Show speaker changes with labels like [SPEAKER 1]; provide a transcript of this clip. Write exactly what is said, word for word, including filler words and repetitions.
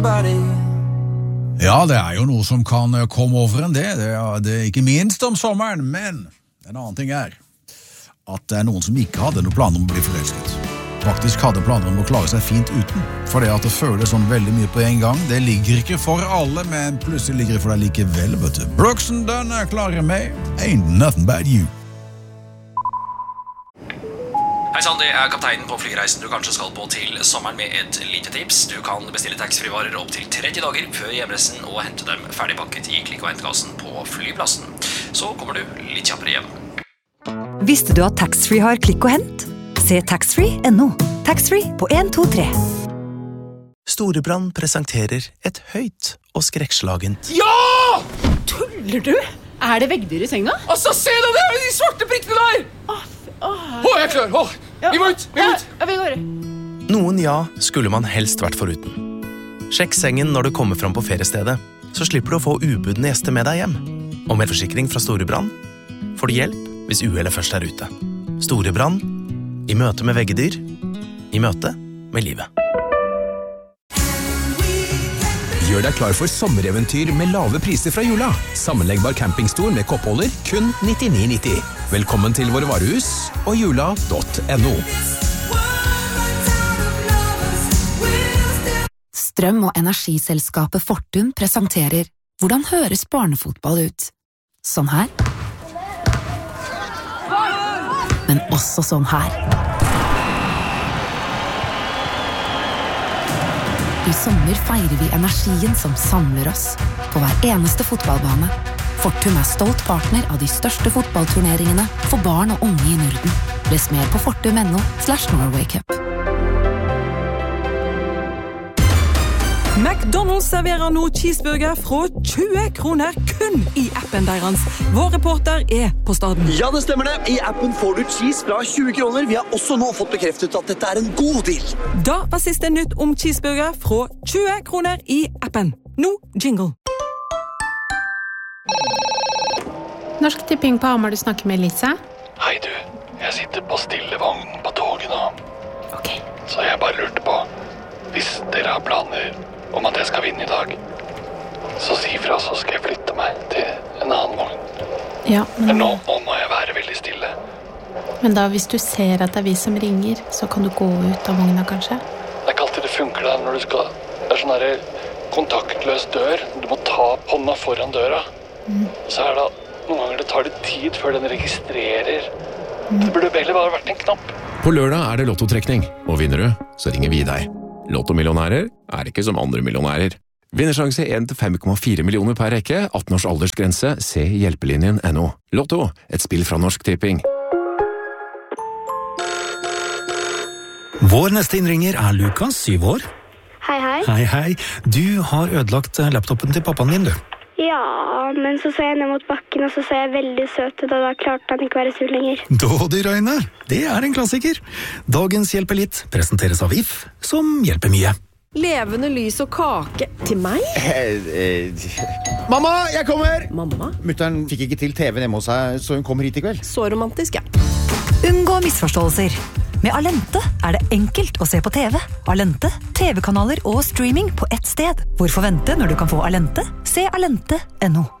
[SPEAKER 1] Ja, det er jo noe som kan komme over en det, det er, det er ikke minst om sommeren, men en annen ting er at det er noen som ikke hadde noen planer om å bli forelsket. Faktisk hadde planer om å klare seg fint uten, for det at det føles sånn veldig mye på en gang, det ligger ikke for alle, men plutselig ligger det for deg likevel, vet du. Brooks and Dunn er klare med Ain't Nothing But You.
[SPEAKER 2] Hei Sandy, jeg er kapteinen på flyreisen du kanskje skal på til sommeren med et lite tips. Du kan bestille taxfree-varer opp til tretti dager før hjemreisen og hente dem ferdigpakket i klikk- og hentkassen på flyplassen. Så kommer du litt kjappere hjem.
[SPEAKER 3] Visste du at taxfree har klikk og hent? Se taxfree punktum no. Taxfree på en to tre.
[SPEAKER 4] Storebrand presenterer et høyt og skrekkslagent.
[SPEAKER 5] Ja!
[SPEAKER 6] Tuller du? Er det veggdyr i senga?
[SPEAKER 5] Altså, se det der, de svarte prikkene der!
[SPEAKER 6] Åh, åh,
[SPEAKER 5] Åh, jeg er klar, åh! Vi må ut, vi må ut!
[SPEAKER 6] Ja, vi går.
[SPEAKER 4] Noen ja skulle man helst vært foruten. Sjekk sengen når du kommer fram på feriestedet, så slipper du å få ubudne gjester med deg hjem. Og med forsikring fra Storebrand får du hjelp hvis uhellet først er ute. Storebrand, i møte med veggedyr, i møte med livet.
[SPEAKER 7] Gjør deg klar for sommereventyr med lave priser fra Jula. Sammenleggbar campingstol med koppholder, kun nittini nitti. Velkommen til våre varehus og jula punktum no.
[SPEAKER 8] Strøm- og energiselskapet Fortum presenterer Hvordan høres barnefotball ut? Sånn her. Men også sånn her. I sommer feirer vi energien som samler oss på hver eneste fotballbane. Fortum er stolt partner av de største fotballturneringene for barn og unge i Norden. Les mer på fortum punktum no slash Norway Cup.
[SPEAKER 9] McDonald's serverer nå cheeseburger fra tjue kroner kun i appen deres. Vår reporter er på staden.
[SPEAKER 10] Ja, det stemmer det. I appen får du cheese fra tjue kroner. Vi har også nå fått bekreftet at dette er en god deal.
[SPEAKER 9] Da var siste nytt om cheeseburger fra tjue kroner i appen. Nå jingle.
[SPEAKER 6] Norsk Tipping på Hamar, du snakker med Lisa.
[SPEAKER 11] Hei du, jeg sitter på stillevognen på toget nå.
[SPEAKER 6] Ok.
[SPEAKER 11] Så jeg bare lurte på, hvis dere har planer om at jeg skal vinne i dag, så si fra, så skal jeg flytte meg til en annen vogn.
[SPEAKER 6] Ja, men...
[SPEAKER 11] Men nå, nå må jeg være veldig stille.
[SPEAKER 6] Men da, hvis du ser at det er vi som ringer, så kan du gå ut av vogna, kanskje?
[SPEAKER 11] Det er ikke alltid det funker da, når du skal... Det er sånn der kontaktløs dør. Du må ta hånda foran døra. Mm. Så er det noen ganger det tar det tid før den registrerer. Mm. Det burde heller bare vært en knapp.
[SPEAKER 7] På lørdag er det lottotrekning, og vinner du, så ringer vi deg. Lottomillionærer er ikke som andre millionærer. Vinnersjanse en til fem komma fire millioner per rekke, atten års aldersgrense, se hjelpelinjen punktum no. Lotto, et spill fra Norsk Tipping.
[SPEAKER 12] Vår neste innringer er Lukas, syv år.
[SPEAKER 13] Hei, hei.
[SPEAKER 12] Hei, hei. Du har ødelagt laptopen til pappaen din, du.
[SPEAKER 13] Ja, men så så jeg ned mot bakken, og så så jeg veldig søt ut, og da klarte han ikke være sur lenger.
[SPEAKER 12] Dådyrøyne, det er en klassiker. Dagens Hjelper litt presenteres av If, som hjelper mye.
[SPEAKER 14] Levende lys og kake til meg?
[SPEAKER 15] Eh, eh. Mamma, jeg kommer!
[SPEAKER 14] Mamma?
[SPEAKER 15] Mutteren fikk ikke til T V hjemme hos seg, så hun kommer hit i kveld.
[SPEAKER 14] Så romantisk, ja.
[SPEAKER 3] Unngå misforståelser. Med Alente er det enkelt å se på T V. Alente, T V-kanaler og streaming på ett sted. Hvorfor vente når du kan få Alente? Se alente punktum no.